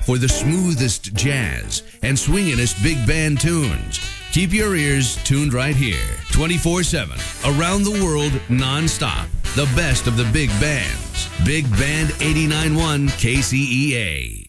for the smoothest jazz and swinginest big band tunes. Keep your ears tuned right here, 24/7, around the world, nonstop. The best of the big bands. Big Band 89.1 KCEA.